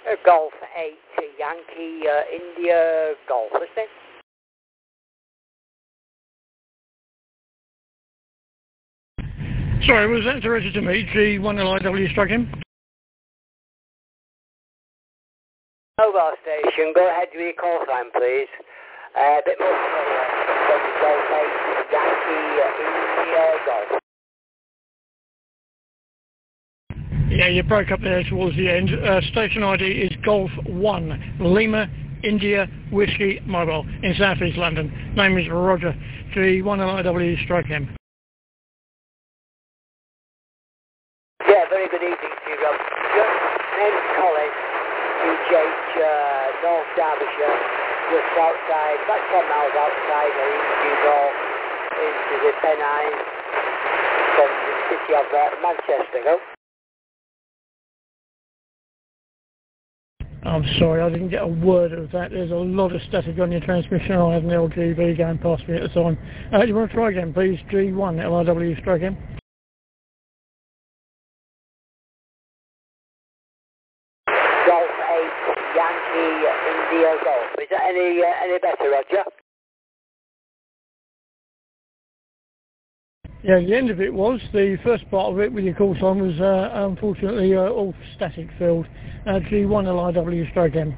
Golf 8 Yankee India Golf, listening. Sorry, was that directed to me? G1LIW struck him. Mobile station, go ahead with your call sign, please. A bit more from Golf 8 Yankee India Golf. Yeah, you broke up there towards the end. Station ID is Golf 1, Lima, India, Whiskey, Mobile, in South East London. Name is Roger. G1LIW strike him. Yeah, very good evening to you, Rob. Name's Colin, UGH, North Derbyshire, just outside, about 10 miles outside of Eastview North into the Pennines from the city of Manchester, go. I'm sorry, I didn't get a word of that. There's a lot of static on your transmission. I had an LGV going past me at the time. You want to try again, please? G1LIW strike him. Golf 8 Yankee India Golf. Is that any better, Roger? Yeah, the end of it was, the first part of it with your call sign was unfortunately all static filled. G1LIW strike him.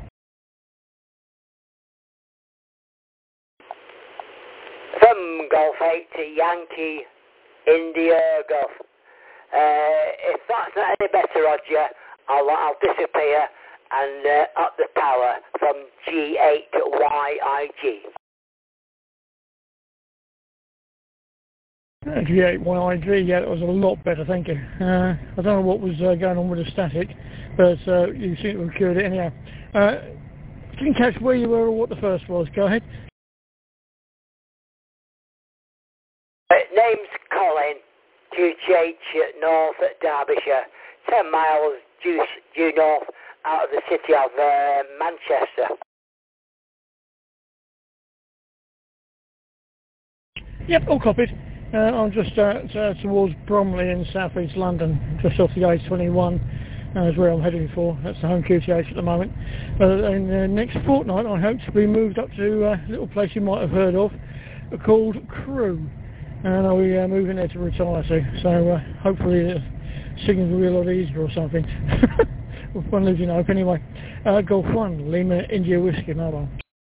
From Golf 8 Yankee India Golf. If that's not any better, Roger, I'll disappear and up the power from G8YIG. G8YIG, yeah, it was a lot better, thank you. I don't know what was going on with the static, but you seem to have cured it anyhow. Didn't catch where you were or what the first was. Go ahead. Name's Colin, UGH North Derbyshire, 10 miles due north out of the city of Manchester. Yep, all copied. I'm just towards Bromley in South East London, just off the A21, is where I'm heading for. That's the home QTH at the moment. In the next fortnight, I hope to be moved up to a little place you might have heard of, called Crewe. And I'll be moving there to retire to. So hopefully the signals will be a lot easier or something. One leaves you hope anyway. Golf 1, Lima, India, Whiskey, Mobile.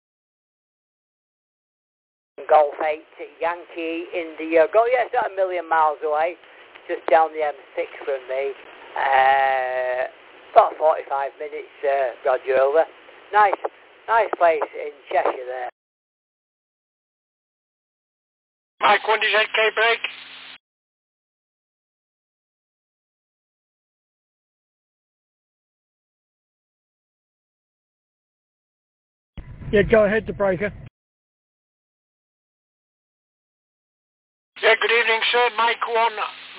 Golf 8 Yankee India Go. Yes, not a million miles away, just down the M6 from me. About 45 minutes, Roger, over. Nice place in Cheshire there. Mike 1 ZK break. Yeah, go ahead, the breaker. Yeah, good evening, sir. Mike 1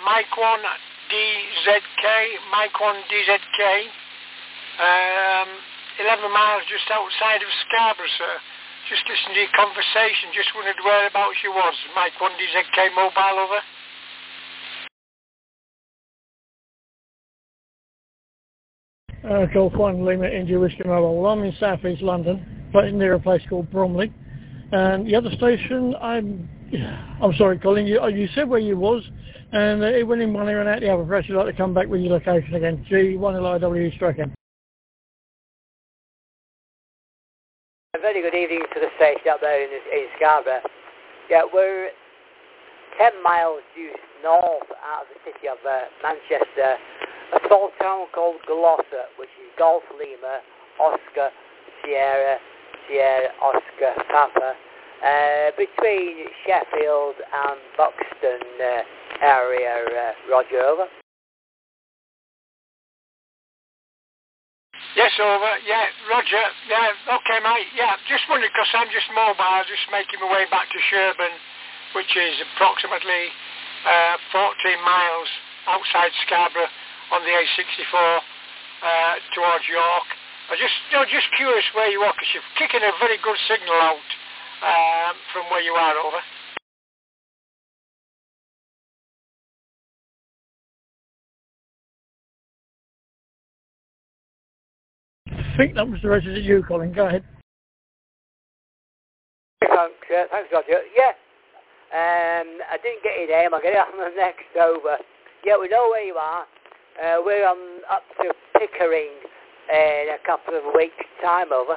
DZK, Mike 1 DZK. 11 miles just outside of Scarborough, sir. Just listening to your conversation, just wondered whereabouts you was. Mike 1 DZK mobile, over. Golf 1, Lima, India, Whiskey, Mobile. Well, I'm in South East London, but near a place called Bromley. And the other station, I'm sorry, Colin, you said where you was, and it went in one ear and out the other. Perhaps you'd like to come back with your location again. G1LIW strike him. A very good evening to the station up there in Scarborough. Yeah, we're 10 miles due north out of the city of Manchester, a small town called Gloucester, which is Golf Lima, Oscar, Sierra, Oscar, Papa, between Sheffield and Buxton area, Roger, over. Yes, over. Yeah, Roger. Yeah, okay, mate. Yeah, just wondering, because I'm just mobile, just making my way back to Sherburn, which is approximately 14 miles outside Scarborough on the A64 towards York. I just curious where you are, because you're kicking a very good signal out from where you are, over. think that was the resident you, Colin. Go ahead. Thanks, Roger. Yeah, I didn't get your name. I'll get it on the next over. Yeah, we know where you are. We're up to Pickering in a couple of weeks' time, over.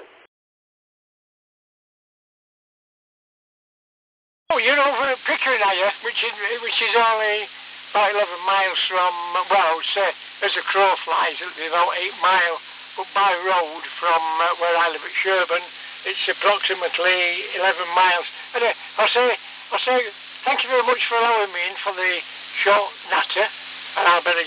Oh, you're over at Pickering, are you? Which is only about 11 miles from, well, say, as a crow flies, it'll be about 8 miles, but by road from where I live at Sherburn, it's approximately 11 miles. Anyway, I'll say, thank you very much for allowing me in for the short natter, and I better